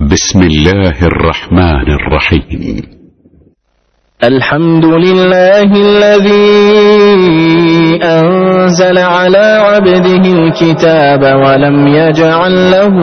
بسم الله الرحمن الرحيم. الحمد لله الذي أنزل على عبده الكتاب ولم يجعل له